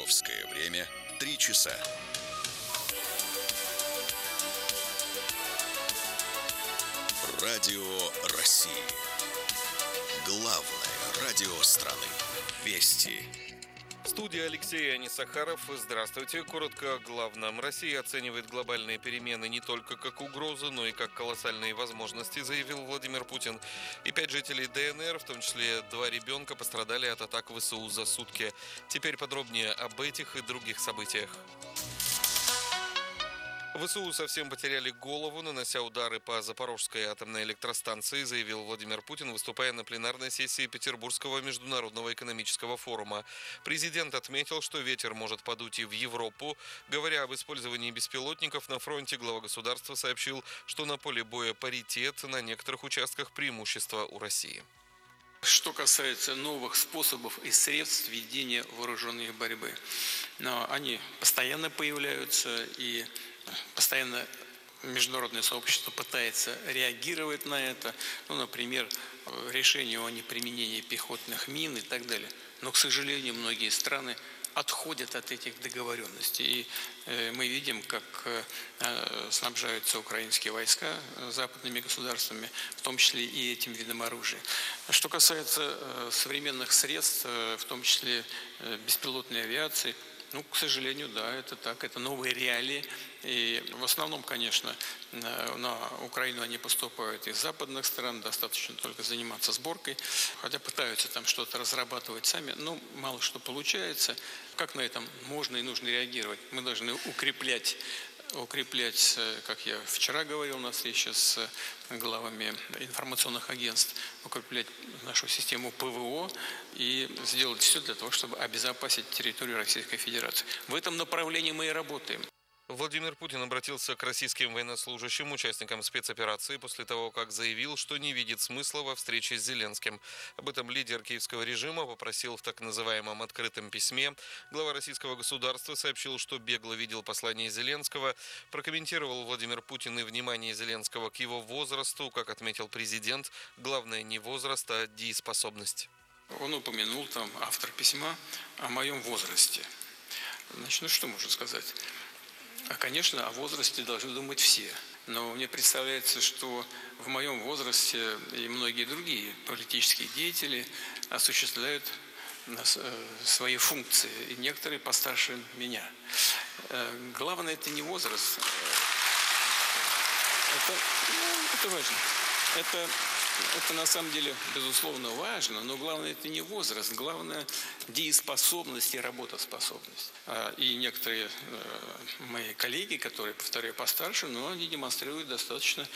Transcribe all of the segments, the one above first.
Московское время 3 часа. Радио России. Главное радио страны. Вести. В студии Алексей Анисахаров. Здравствуйте. Коротко о главном. Россия оценивает глобальные перемены не только как угрозу, но и как колоссальные возможности, заявил Владимир Путин. И 5 жителей ДНР, в том числе 2 ребенка, пострадали от атак ВСУ за сутки. Теперь подробнее об этих и других событиях. ВСУ совсем потеряли голову, нанося удары по Запорожской атомной электростанции, заявил Владимир Путин, выступая на пленарной сессии Петербургского международного экономического форума. Президент отметил, что ветер может подуть и в Европу. Говоря об использовании беспилотников на фронте, глава государства сообщил, что на поле боя паритет, на некоторых участках преимущество у России. Что касается новых способов и средств ведения вооруженной борьбы, они постоянно появляются, и постоянно международное сообщество пытается реагировать на это. Например, решение о неприменении пехотных мин и так далее. Но, к сожалению, многие страны отходят от этих договоренностей. И мы видим, как снабжаются украинские войска западными государствами, в том числе и этим видом оружия. Что касается современных средств, в том числе беспилотной авиации, к сожалению, да, это так, это новые реалии. И в основном, конечно, на Украину они поступают из западных стран, достаточно только заниматься сборкой, хотя пытаются там что-то разрабатывать сами, но мало что получается. Как на этом можно и нужно реагировать? Мы должны укреплять, как я вчера говорил на встрече с главами информационных агентств, укреплять нашу систему ПВО и сделать все для того, чтобы обезопасить территорию Российской Федерации. В этом направлении мы и работаем. Владимир Путин обратился к российским военнослужащим, участникам спецоперации, после того, как заявил, что не видит смысла во встрече с Зеленским. Об этом лидер киевского режима попросил в так называемом открытом письме. Глава российского государства сообщил, что бегло видел послание Зеленского. Прокомментировал Владимир Путин и внимание Зеленского к его возрасту. Как отметил президент, главное не возраст, а дееспособность. Он упомянул там, автор письма, о моем возрасте. Значит, что можно сказать? Конечно, о возрасте должны думать все. Но мне представляется, что в моем возрасте и многие другие политические деятели осуществляют свои функции, и некоторые постарше меня. Главное, это не возраст. Это важно. Это на самом деле, безусловно, важно, но главное это не возраст, главное дееспособность и работоспособность. И некоторые мои коллеги, которые, повторяю, постарше, но они демонстрируют достаточную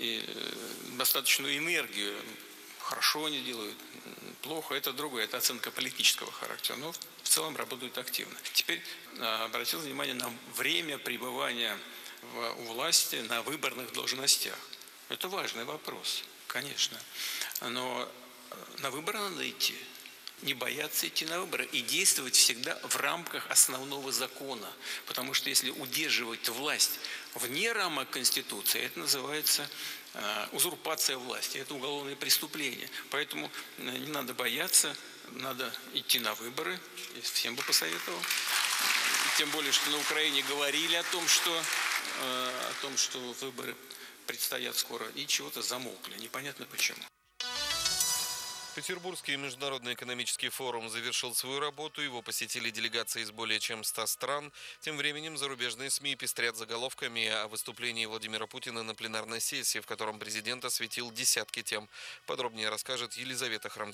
энергию. Хорошо они делают, плохо, это другое, это оценка политического характера, но в целом работают активно. Теперь обратил внимание на время пребывания у власти на выборных должностях. Это важный вопрос. Конечно, но на выборы надо идти, не бояться идти на выборы и действовать всегда в рамках основного закона. Потому что если удерживать власть вне рамок Конституции, это называется узурпация власти, это уголовное преступление. Поэтому не надо бояться, надо идти на выборы, я всем бы посоветовал. Тем более, что на Украине говорили о том, что выборы предстоят скоро, и чего-то замолкли. Непонятно почему. Петербургский международный экономический форум завершил свою работу. Его посетили делегации из более чем 100 стран. Тем временем зарубежные СМИ пестрят заголовками о выступлении Владимира Путина на пленарной сессии, в котором президент осветил десятки тем. Подробнее расскажет Елизавета Храмцова.